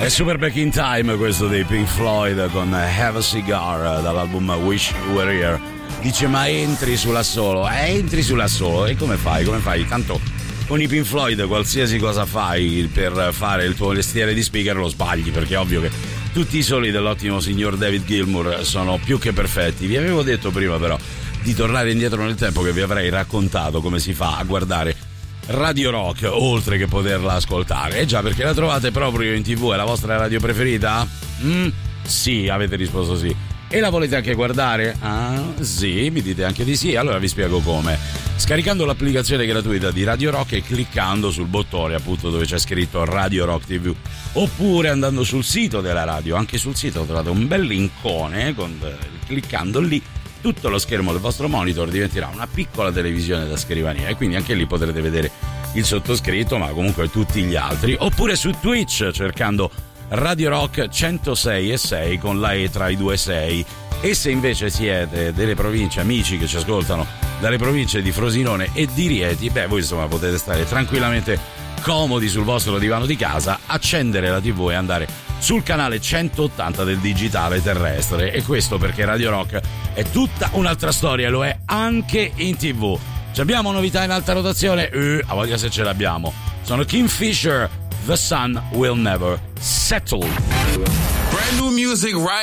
È super back in time questo dei Pink Floyd con Have a Cigar dall'album Wish You Were Here. Dice ma entri sull'assolo, entri sull'assolo e come fai? Tanto con i Pink Floyd qualsiasi cosa fai per fare il tuo mestiere di speaker lo sbagli, perché è ovvio che tutti i soli dell'ottimo signor David Gilmour sono più che perfetti. Vi avevo detto prima però di tornare indietro nel tempo, che vi avrei raccontato come si fa a guardare Radio Rock oltre che poterla ascoltare. Già, perché la trovate proprio in TV, è la vostra radio preferita? Sì, avete risposto sì. E la volete anche guardare? Ah, sì, mi dite anche di sì. Allora vi spiego come. Scaricando l'applicazione gratuita di Radio Rock e cliccando sul bottone appunto dove c'è scritto Radio Rock TV, oppure andando sul sito della radio. Anche sul sito trovate un bel linkone, cliccando lì tutto lo schermo del vostro monitor diventerà una piccola televisione da scrivania, e quindi anche lì potrete vedere il sottoscritto, ma comunque tutti gli altri. Oppure su Twitch cercando Radio Rock 106.6 con la E tra i due 6. E se invece siete delle province, amici che ci ascoltano dalle province di Frosinone e di Rieti, voi insomma potete stare tranquillamente comodi sul vostro divano di casa, accendere la TV e andare sul canale 180 del digitale terrestre. E questo perché Radio Rock è tutta un'altra storia, lo è anche in TV. Ci abbiamo novità in alta rotazione? A voglia se ce l'abbiamo. Sono Kingfisher, The Sun Will Never Settle. Brand new music right